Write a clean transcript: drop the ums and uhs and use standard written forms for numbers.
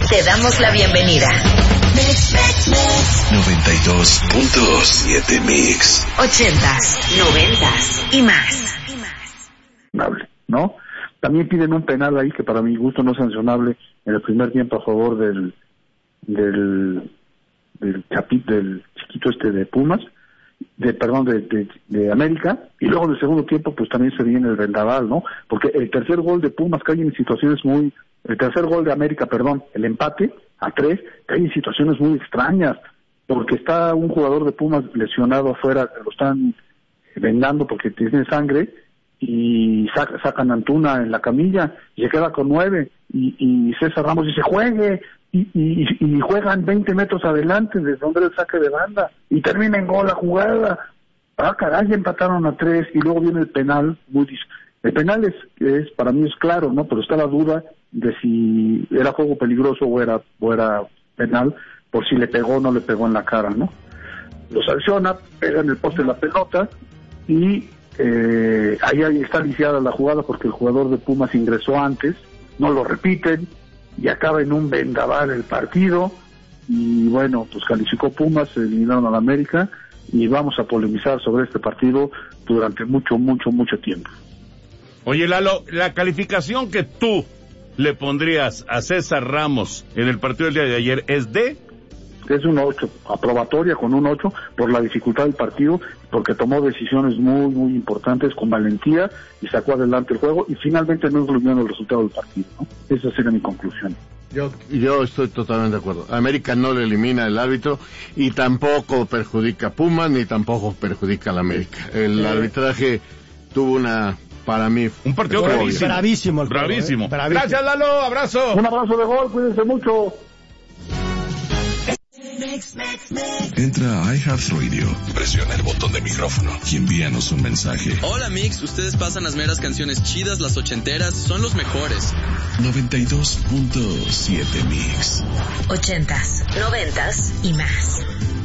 Te damos la bienvenida. 92.7 Mix. 80s, 90s y más. ¿No? También piden un penal ahí que para mi gusto no es sancionable en el primer tiempo a favor del chiquito de Pumas, de América, y luego en el segundo tiempo pues también se viene el vendaval, ¿no? Porque el tercer gol de Pumas cae en situaciones el tercer gol de América, el empate a 3, cae en situaciones muy extrañas, porque está un jugador de Pumas lesionado afuera, lo están vendando porque tiene sangre, y sacan a Antuna en la camilla y se queda con 9 y César Ramos dice juegue y juegan 20 metros adelante desde donde el saque de banda y termina en gol la jugada. Caray, empataron a 3 y luego viene el penal. El penal es para mí es claro, ¿no? Pero está la duda de si era juego peligroso o era penal, por si le pegó o no le pegó en la cara, ¿no? Lo sanciona, pega en el poste la pelota y ahí está lisiada la jugada porque el jugador de Pumas ingresó antes, no lo repiten y acaba en un vendaval el partido y bueno, pues calificó Pumas, se eliminaron a la América y vamos a polemizar sobre este partido durante mucho tiempo. Oye, Lalo, la calificación que tú le pondrías a César Ramos en el partido del día de ayer es de... Es un 8, aprobatoria con un 8 por la dificultad del partido, porque tomó decisiones muy importantes con valentía y sacó adelante el juego y finalmente no influyó en el resultado del partido, ¿no? Esa sería mi conclusión. Yo estoy totalmente de acuerdo. América no le elimina el árbitro y tampoco perjudica a Pumas ni tampoco perjudica a la América. El arbitraje tuvo para mí un partido bravísimo. Bravísimo. Gracias, Lalo, abrazo. Un abrazo de gol, cuídense mucho. Entra a iHeartRadio, presiona el botón de micrófono y envíanos un mensaje. Hola Mix, ustedes pasan las meras canciones chidas, las ochenteras, son los mejores. 92.7 Mix. 80s, 90s y más.